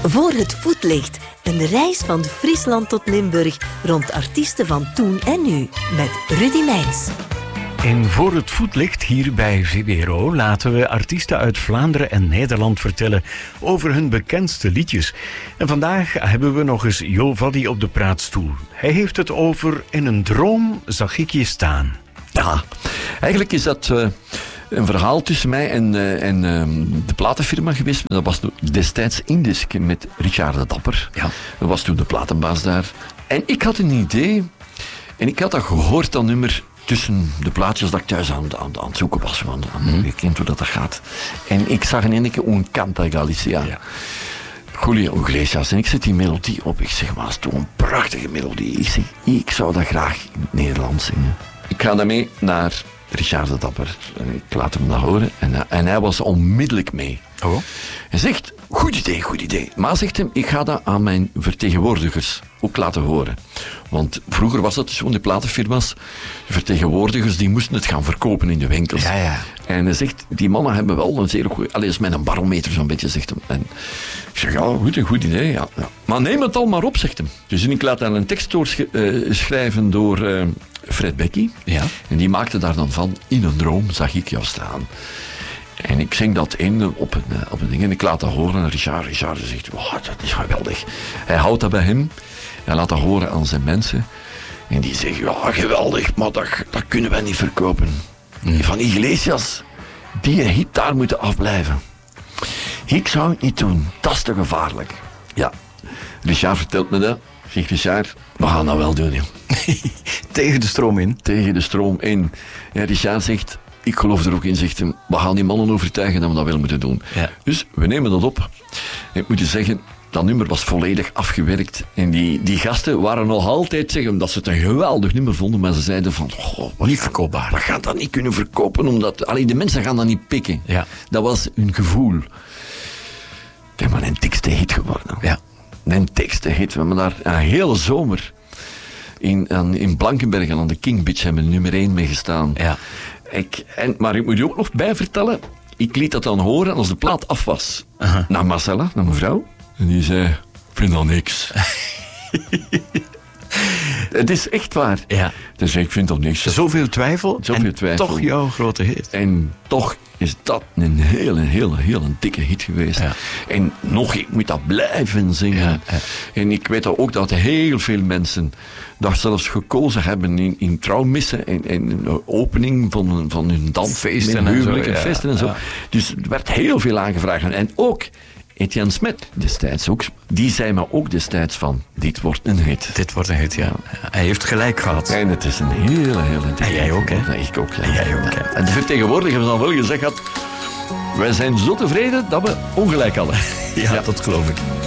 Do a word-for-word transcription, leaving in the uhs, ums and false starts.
Voor het voetlicht. Een reis van Friesland tot Limburg rond artiesten van toen en nu. Met Rudy Meijns. En voor het voetlicht hier bij V B R O laten we artiesten uit Vlaanderen en Nederland vertellen over hun bekendste liedjes. En vandaag hebben we nog eens Jo Vaddy op de praatstoel. Hij heeft het over In een droom zag ik je staan. Ja, eigenlijk is dat uh, een verhaal tussen mij en, uh, en uh, de platenfirma geweest. Dat was destijds Indisc met Richard de Dapper. Ja. Dat was toen de platenbaas daar. En ik had een idee. En ik had dat gehoord, dat nummer, tussen de plaatjes dat ik thuis aan, aan, aan het zoeken was. Want mm. je kent hoe dat, dat gaat. En ik zag in één keer Un Canta Galicia. Ja. Julio Iglesias. En ik zet die melodie op. Ik zeg, maar het is toch een prachtige melodie. Ik zeg, ik zou dat graag in het Nederlands zingen. Ik ga daarmee naar Richard de Dapper. Ik laat hem dat horen. En, en hij was onmiddellijk mee. Oh. Hij zegt, goed idee, goed idee. Maar zegt hem, ik ga dat aan mijn vertegenwoordigers ook laten horen. Want vroeger was dat dus gewoon de platenfirma's. De vertegenwoordigers die moesten het gaan verkopen in de winkels. Ja, ja. En hij zegt, die mannen hebben wel een zeer goed... Allee, is met een barometer zo'n beetje, zegt hem. En ik zeg, ja, goed, een goed idee, ja, ja. Maar neem het al maar op, zegt hem. Dus ik laat dan een tekst doorschrijven uh, door uh, Fred Becky. Ja. En die maakte daar dan van, in een droom zag ik jou staan. En ik zing dat in op een, op een ding en ik laat dat horen aan Richard. Richard zegt, wow, dat is geweldig. Hij houdt dat bij hem. Hij laat dat horen aan zijn mensen. En die zeggen, ja, geweldig, maar dat, dat kunnen wij niet verkopen. Mm. Van Iglesias, die hit daar moeten afblijven. Ik zou het niet doen. Dat is te gevaarlijk. Ja, Richard vertelt me dat. Zegt Richard, we gaan dat wel doen, joh. Tegen de stroom in. Tegen de stroom in. En Richard zegt, ik geloof er ook in, zegt hem, we gaan die mannen overtuigen dat we dat wel moeten doen. Ja. Dus we nemen dat op. En ik moet je zeggen, dat nummer was volledig afgewerkt. En die, die gasten waren nog altijd zeggen dat ze het een geweldig nummer vonden, maar ze zeiden van, oh, niet gaan, verkoopbaar. We gaan dat niet kunnen verkopen, omdat allee, de mensen gaan dat niet pikken. Ja. Dat was hun gevoel. Het is maar een tekste hit geworden. Ja. Een tekste hit. We hebben daar een hele zomer in, in Blankenbergen aan de King Beach hebben we nummer één mee gestaan. Ja. Ik, en, maar ik moet je ook nog bij vertellen, ik liet dat dan horen als de plaat af was. Uh-huh. Naar Marcella, naar mijn vrouw. En die zei, ik vind dat niks. Het is echt waar. Ja. Dus ik vind dat niks. Zoveel twijfel, Zoveel en twijfel. toch jouw grote hit. En toch is dat een hele, hele, hele dikke hit geweest. Ja. En nog, ik moet dat blijven zingen. Ja, ja. En ik weet ook dat heel veel mensen dat zelfs gekozen hebben in, in trouwmissen en, en de opening van, van hun dansfeesten en huwelijken en feesten en zo. Ja. Dus er werd heel veel aangevraagd. En ook Etienne Smet, destijds ook, die zei me ook destijds van, dit wordt een hit. Dit wordt een hit, ja. Hij heeft gelijk gehad. En het is een hele, hele hit. En jij ook, hè? Ja, ik ook, ja. En jij ook, hè? En de vertegenwoordiger van wel gezegd had, wij zijn zo tevreden dat we ongelijk hadden. Ja, ja, dat geloof ik.